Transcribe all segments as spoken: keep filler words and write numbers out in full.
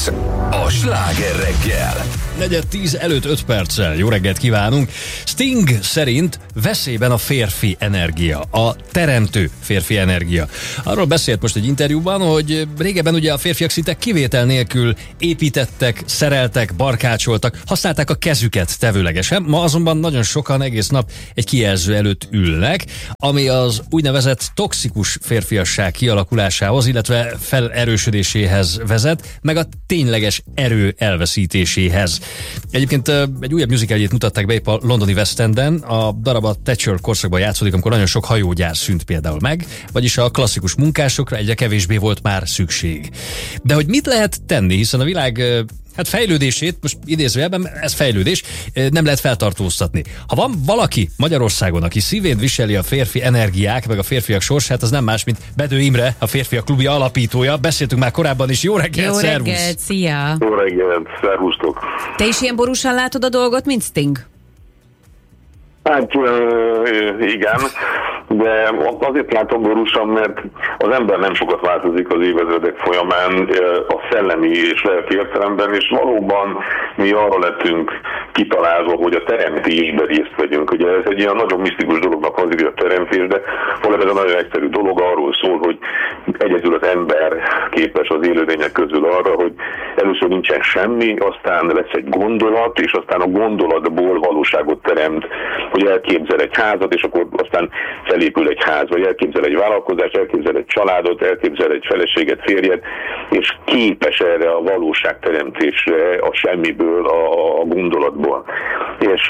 Ez a Sláger reggel. Negyed tíz előtt öt perccel. Jó reggelt kívánunk. Sting szerint veszélyben a férfi energia, a teremtő férfi energia. Arról beszélt most egy interjúban, hogy régebben ugye a férfiak szinte kivétel nélkül építettek, szereltek, barkácsoltak, használták a kezüket tevőlegesen. Ma azonban nagyon sokan egész nap egy kijelző előtt ülnek, ami az úgynevezett toxikus férfiasság kialakulásához, illetve felerősödéséhez vezet, meg a tényleges erő elveszítéséhez. Egyébként egy újabb musicaljét mutatták be épp a londoni West Enden. A darab a Thatcher korszakban játszódik, amikor nagyon sok hajógyár szűnt például meg, vagyis a klasszikus munkásokra egyre kevésbé volt már szükség. De hogy mit lehet tenni, hiszen a világ hát fejlődését, most idézőjelben ez fejlődés, nem lehet feltartóztatni. Ha van valaki Magyarországon, aki szívén viseli a férfi energiák, meg a férfiak sorsát, az nem más, mint Bedő Imre, a Férfiak Klubja alapítója. Beszéltünk már korábban is. Jó reggelt, Jó szervusz! reggelt, szia! Jó reggelt, szervusztok! Te is ilyen borúsan látod a dolgot, mint Sting? Hát igen, de azért látom borúsan, mert az ember nem sokat változik az évezredek folyamán a szellemi és lelki értelemben, és valóban mi arra lettünk kitalálva, hogy a teremtésben részt vegyünk. Ugye ez egy ilyen nagyon misztikus dolognak az idő a teremtés, de valami ez a nagyon egyszerű dolog arról szól, hogy egyedül az ember képes az élőlények közül arra, hogy először nincsen semmi, aztán lesz egy gondolat, és aztán a gondolatból valóságot teremt, hogy elképzel egy házat, és akkor aztán felépül egy ház, vagy elképzel egy vállalkozást, elképzel egy családot, elképzel egy feleséget, férjet, és képes erre a valóságteremtésre a semmiből, a, a gondolatból. És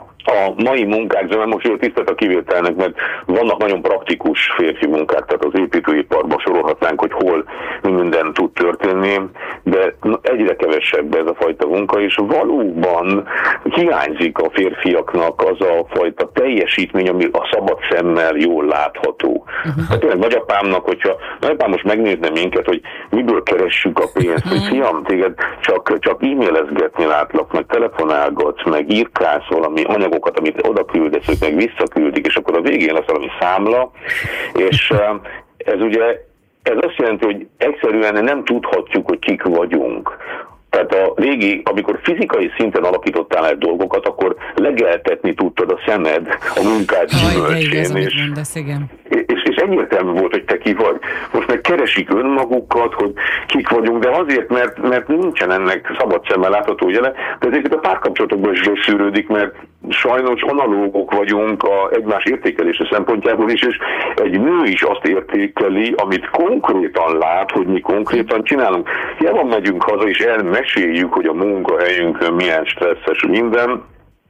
a mai munkák, de most jól tisztelt a kivételnek, mert vannak nagyon praktikus férfi munkák, tehát az építőiparban sorolhatnánk, hogy hol minden tud történni, de egyre kevesebb ez a fajta munka, és valóban hiányzik a férfiaknak az a fajta teljesítmény, ami a szabad szemmel jól látható. Uh-huh. Hát tényleg nagyapámnak, hogyha nagyapám most megnézne minket, hogy miből keressük a pénzt, uh-huh. hogy fiam, téged csak, csak e-mailezgetni látlak, meg telefonálgatsz, meg írkálsz valami anyagot, amit oda küldesz, ők meg visszaküldik, és akkor a végén lesz valami számla, és ez ugye, ez azt jelenti, hogy egyszerűen nem tudhatjuk, hogy kik vagyunk. Tehát a régi, amikor fizikai szinten alakítottál el dolgokat, akkor legeltetni tudtad a szemed a munkád gyümölcsén, és, és, és egyértelmű volt, hogy te ki vagy. Most meg keresik önmagukat, hogy kik vagyunk, de azért, mert, mert nincsen ennek szabad szemmel látható jele, de ezeket a párkapcsolatokban is szűrődik, mert sajnos analógok vagyunk a egymás értékelése szempontjából is, és egy nő is azt értékeli, amit konkrétan lát, hogy mi konkrétan csinálunk. Hiába megyünk haza, és elmeséljük, hogy a munkahelyünkön milyen stresszes minden,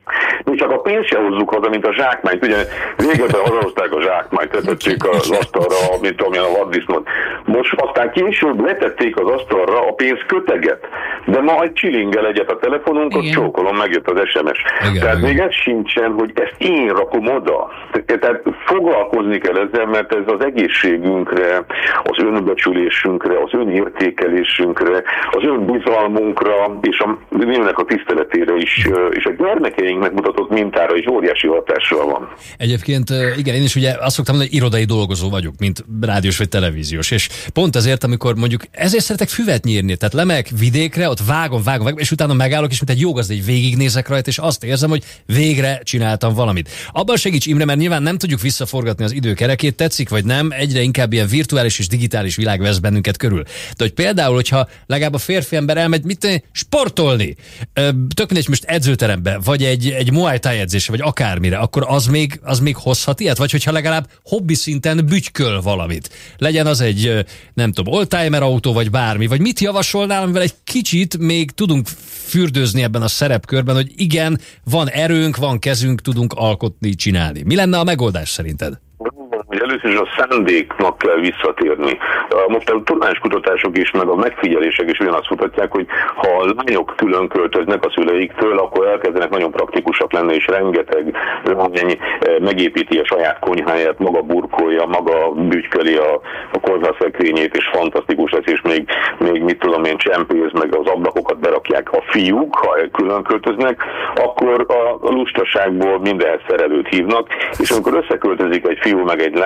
mi csak a pénzt se hozzuk haza, mint a zsákmányt. Ugye régebben hazahozták a zsákmányt, letették az asztalra, mint amilyen a vaddisznót. Most aztán később letették az asztalra a pénz köteget. De ma egy csilingel egyet a telefonunkat, csókolom, megjött az es em es. Igen, Tehát igen. még ez sincsen, hogy ezt én rakom oda. Tehát foglalkozni kell ezzel, mert ez az egészségünkre, az önbecsülésünkre, az önértékelésünkre, az önbizalmunkra, és a nőnek a tiszteletére is, és a gyermekeink megmutatott mintára is óriási hatással van. Egyébként igen, én is ugye azt szoktam mondani, hogy irodai dolgozó vagyok, mint rádiós vagy televíziós, és pont ezért, amikor mondjuk ezért szeretek füvet nyírni, tehát lemegyek vidékre, ott vágom, vágom, vágom, és utána megállok, és mint egy jogazda, így végignézek rajta, és azt érzem, hogy végre csináltam valamit. Abban segíts, Imre, mert nyilván nem tudjuk visszaforgatni az időkerekét, tetszik vagy nem, egyre inkább ilyen virtuális és digitális világ vesz bennünket körül. De hogy például, hogyha legalább a férfi ember elmegy, mit tenni, sportolni, tök mindegy, most edzőterembe, vagy egy, egy Muay Thai edzésre, vagy akármire, akkor az még, az még hozhat ilyet? Vagy hogyha legalább hobbi szinten bütyköl valamit. Legyen az egy, nem tudom, oldtimer autó, vagy bármi, vagy mit javasolnál, amivel egy kicsit még tudunk fürdőzni ebben a szerepkörben, hogy igen, van erőnk, van kezünk, tudunk alkotni, csinálni. Mi lenne a megoldás szerinted? Hogy először is a szándéknak kell visszatérni. Most a tudományoskutatások is, meg a megfigyelések is ugyanazt mutatják, hogy ha a lányok külön költöznek a szüleiktől, akkor elkezdenek nagyon praktikusak lenni, és rengeteg lány megépíti a saját konyháját, maga burkolja, maga bütyköli a, a konyhaszekrényét, és fantasztikus lesz, és még, még mit tudom én, csempész, meg az ablakokat berakják. A fiúk, ha külön költöznek, akkor a lustaságból mindenhez szerelőt hívnak, és amikor összeköltözik egy fiú meg egy lány,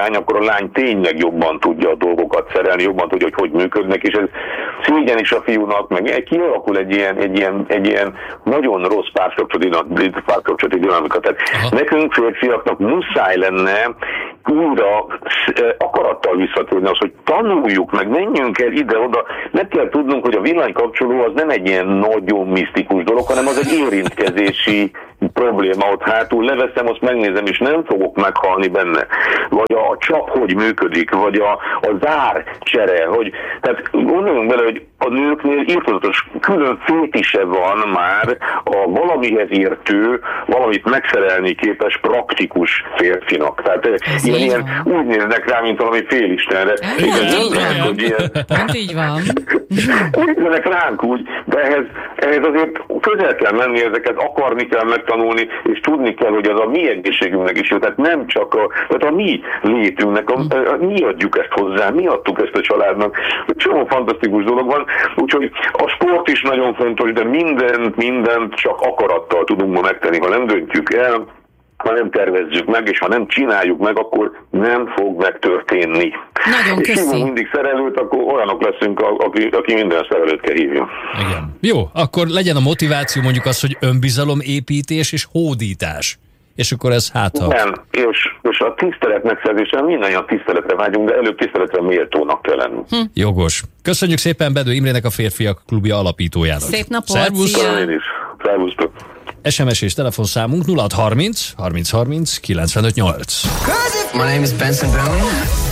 lány, akkor a lány tényleg jobban tudja a dolgokat szerelni, jobban tudja, hogy hogy működnek, és ez szégyen is a fiúnak, meg kialakul egy ilyen, egy ilyen, egy ilyen nagyon rossz párkapcsolati dinamika. Tehát Aha. nekünk férfiaknak muszáj lenne újra akarattal visszatérni az, hogy tanuljuk meg, menjünk el ide-oda, meg kell tudnunk, hogy a villanykapcsoló az nem egy ilyen nagyon misztikus dolog, hanem az egy érintkezési probléma ott hátul, leveszem, azt megnézem, és nem fogok meghalni benne. Vagy a, a csap hogy működik, vagy a, a zár csere, hogy, tehát gondoljunk bele, hogy a nőknél írtozatos külön fétise van már a valamihez értő, valamit megszerelni képes praktikus férfinak. Tehát ez ilyen, ilyen úgy néznek rá, mint valami félistenre. Hát így van. Úgy néznek ránk úgy, de ehhez, ehhez azért közel kell menni, ezeket akarni kell megtanulni, és tudni kell, hogy az a mi egészségünknek is jó. Tehát nem csak a, tehát a mi létünknek, a, a, mi adjuk ezt hozzá, mi adtuk ezt a családnak. Csomó fantasztikus dolog van, úgyhogy a sport is nagyon fontos, de mindent, mindent csak akarattal tudunk ma megtenni. Ha nem döntjük el, ha nem tervezzük meg, és ha nem csináljuk meg, akkor nem fog megtörténni. Nagyon és köszi. ha mindig szerelőt, akkor olyanok leszünk, aki, aki minden szerelőt kell hívjon. Igen. Jó, akkor legyen a motiváció mondjuk az, hogy önbizalomépítés és hódítás. És akkor ez hát ha... Nem, és, és a tisztelet megszerzésen mindannyian tiszteletre vágyunk, de előbb tiszteletre méltónak kell lenni. Hm. Jogos. Köszönjük szépen Bedő Imrének, a Férfiak Klubja alapítójának. Szép napot, Szervusz! szia! Én is. Szervusztok! es em es és telefonszámunk nulla hat harminc harminc harminc kilencvenöt nyolc. My name is Benson Boone.